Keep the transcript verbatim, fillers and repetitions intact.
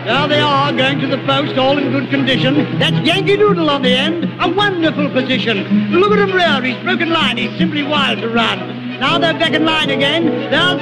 There they are, going to the post, all in good condition. That's Yankee Doodle on the end. A wonderful position. Look at him rear. He's broken line. He's simply wild to run. Now they're back in line again. There's